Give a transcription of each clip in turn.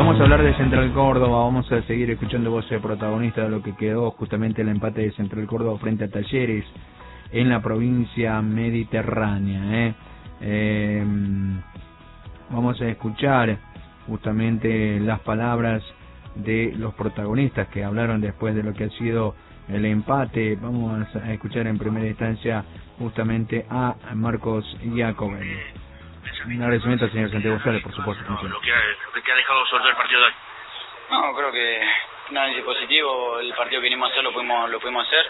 vamos a hablar de Central Córdoba, vamos a seguir escuchando voces protagonistas de lo que quedó justamente el empate de Central Córdoba frente a Talleres en la provincia mediterránea. Vamos a escuchar justamente las palabras de los protagonistas que hablaron después de lo que ha sido el empate. Vamos a escuchar en primera instancia justamente a Marcos Iacobelli. Un agradecimiento al señor Santiago Sales, por supuesto. Lo que te ha dejado sobre todo el partido de hoy. No, creo que un análisis positivo. El partido que vinimos a hacer lo pudimos hacer.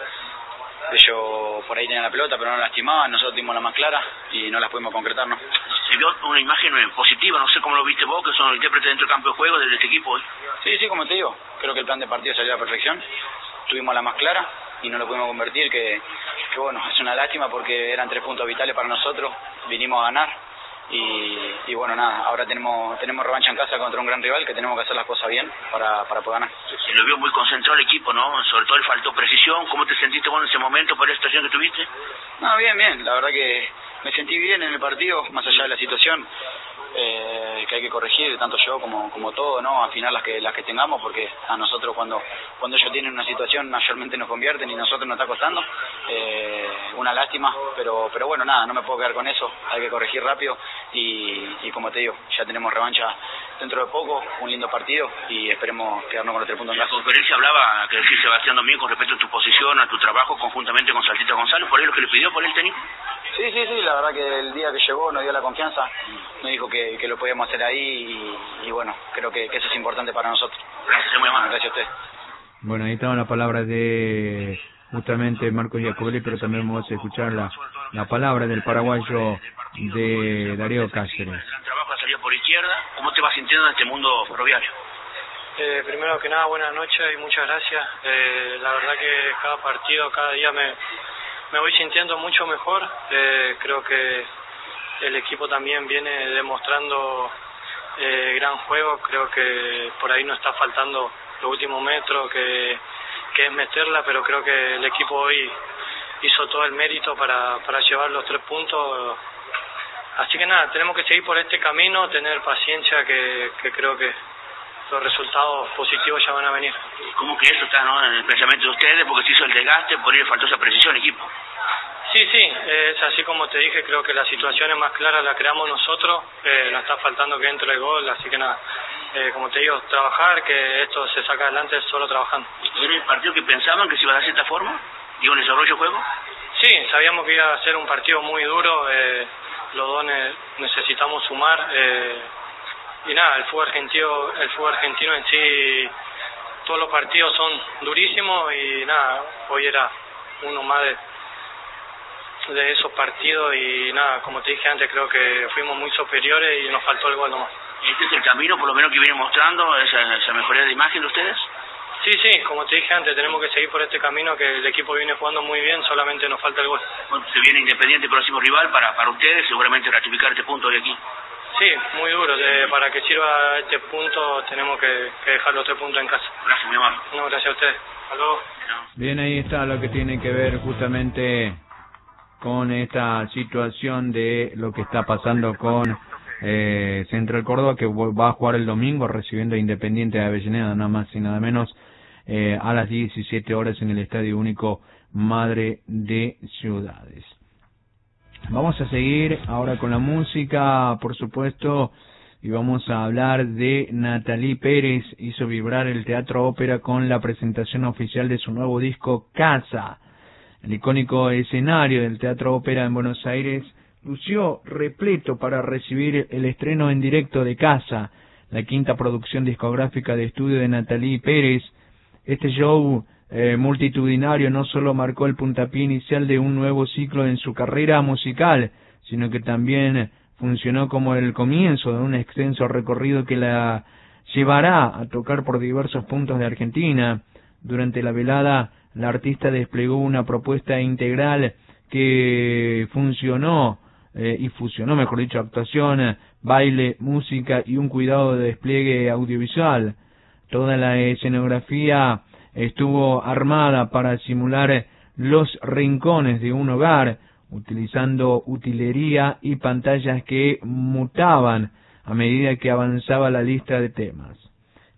Ellos por ahí tenían la pelota, pero no la lastimaban. Nosotros tuvimos la más clara y no las pudimos concretar, ¿no? Se vio una imagen positiva, no sé cómo lo viste vos, que son los intérpretes dentro del campo de juego de este equipo hoy. Sí, como te digo. Creo que el plan de partido salió a la perfección. Tuvimos la más clara y no lo pudimos convertir, que bueno, es una lástima porque eran 3 puntos vitales para nosotros. Vinimos a ganar. Y bueno, nada, ahora tenemos revancha en casa contra un gran rival que tenemos que hacer las cosas bien para poder ganar. Se lo vio muy concentrado el equipo, ¿no? Sobre todo le faltó precisión. ¿Cómo te sentiste vos en ese momento por la situación que tuviste? No, bien. La verdad que me sentí bien en el partido, más allá de la situación que hay que corregir, tanto yo como todo, ¿no? Afinar las que tengamos, porque a nosotros cuando ellos tienen una situación mayormente nos convierten y a nosotros nos está costando. Una lástima, pero bueno, nada, no me puedo quedar con eso, hay que corregir rápido y como te digo, ya tenemos revancha dentro de poco, un lindo partido y esperemos quedarnos con los 3 puntos en casa. En la conferencia hablaba, que decía Sebastián Domingo, con respecto a tu posición, a tu trabajo conjuntamente con Saltito González, ¿por ahí lo que le pidió por el técnico? Sí, la verdad que el día que llegó nos dio la confianza, nos dijo que lo podíamos hacer ahí y bueno, creo que eso es importante para nosotros. Gracias, muy amable. Gracias a usted. Bueno, ahí estaban las palabras de justamente Marcos Iacobelli, pero también vamos a escuchar la palabra del paraguayo de Darío Cáceres. Gran trabajo, la salida por izquierda. ¿Cómo te vas sintiendo en este mundo ferroviario? Primero que nada, buenas noches y muchas gracias. La verdad que cada partido, cada día me voy sintiendo mucho mejor. Creo que el equipo también viene demostrando gran juego. Creo que por ahí no está faltando los últimos metros, que es meterla, pero creo que el equipo hoy hizo todo el mérito para llevar los 3 puntos. Así que nada, tenemos que seguir por este camino, tener paciencia, que creo que los resultados positivos ya van a venir. ¿Cómo que eso está, no, en el pensamiento de ustedes? Porque se hizo el desgaste, por ahí le faltó esa precisión, equipo. Sí, es así como te dije, creo que la situación es más clara, la creamos nosotros, nos está faltando que entre el gol, así que nada, como te digo, trabajar, que esto se saca adelante solo trabajando. ¿Era el partido que pensaban que se iba a dar de esta forma? ¿Digo, en desarrollo de juego? Sí, sabíamos que iba a ser un partido muy duro, los dos necesitamos sumar, y nada, el fútbol argentino en sí, todos los partidos son durísimos y nada, hoy era uno más de esos partidos y nada, como te dije antes, creo que fuimos muy superiores y nos faltó el gol nomás. ¿Este es el camino, por lo menos, que viene mostrando esa mejoría de imagen de ustedes? Sí, como te dije antes, tenemos que seguir por este camino, que el equipo viene jugando muy bien, solamente nos falta el gol. Bueno, se viene Independiente, próximo rival, para ustedes, seguramente ratificar este punto de aquí. Sí, muy duro, para que sirva este punto tenemos que dejar los 3 puntos en casa. Gracias, mi amor. No, gracias a ustedes. Hasta luego. Bien, ahí está lo que tiene que ver justamente con esta situación de lo que está pasando con Central Córdoba, que va a jugar el domingo recibiendo a Independiente de Avellaneda, nada más y nada menos, a las 17 horas en el Estadio Único Madre de Ciudades. Vamos a seguir ahora con la música, por supuesto, y vamos a hablar de Natalie Pérez. Hizo vibrar el Teatro Ópera con la presentación oficial de su nuevo disco Casa. El icónico escenario del Teatro Ópera en Buenos Aires lució repleto para recibir el estreno en directo de Casa, la 5ª producción discográfica de estudio de Natalie Pérez. Este show multitudinario no solo marcó el puntapié inicial de un nuevo ciclo en su carrera musical, sino que también funcionó como el comienzo de un extenso recorrido que la llevará a tocar por diversos puntos de Argentina. Durante la velada, la artista desplegó una propuesta integral que fusionó, mejor dicho, actuación, baile, música y un cuidado de despliegue audiovisual. Toda la escenografía estuvo armada para simular los rincones de un hogar, utilizando utilería y pantallas que mutaban a medida que avanzaba la lista de temas.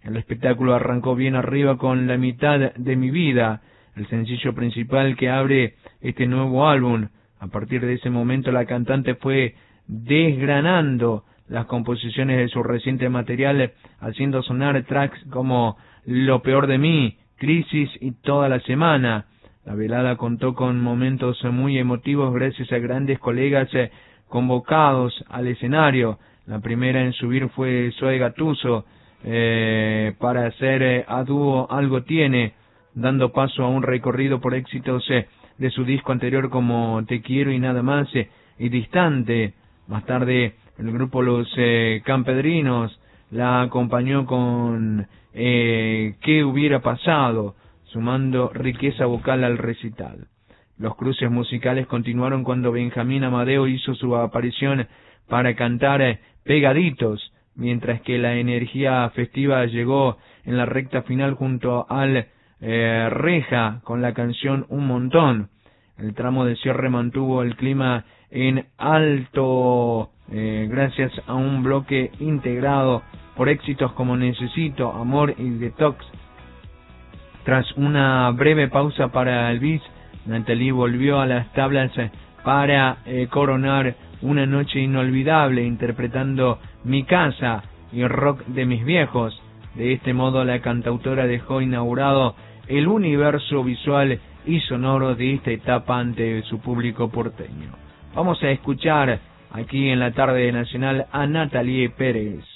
El espectáculo arrancó bien arriba con La mitad de mi vida, el sencillo principal que abre este nuevo álbum. A partir de ese momento la cantante fue desgranando las composiciones de su reciente material, haciendo sonar tracks como Lo peor de mí, Crisis y Toda la semana. La velada contó con momentos muy emotivos gracias a grandes colegas convocados al escenario. La primera en subir fue Zoe Gattuso para hacer a dúo Algo tiene, dando paso a un recorrido por éxitos de su disco anterior como Te quiero y nada más y Distante. Más tarde el grupo Los Campedrinos la acompañó con ¿Qué hubiera pasado?, sumando riqueza vocal al recital. Los cruces musicales continuaron cuando Benjamín Amadeo hizo su aparición para cantar Pegaditos, mientras que la energía festiva llegó en la recta final junto al Reja con la canción Un Montón. El tramo de cierre mantuvo el clima en alto gracias a un bloque integrado por éxitos como Necesito, Amor y Detox. Tras una breve pausa para el bis, Nathalie volvió a las tablas para coronar una noche inolvidable interpretando Mi casa y Rock de mis viejos. De este modo la cantautora dejó inaugurado el universo visual y sonoro de esta etapa ante su público porteño. Vamos a escuchar aquí en la tarde nacional a Nathalie Pérez.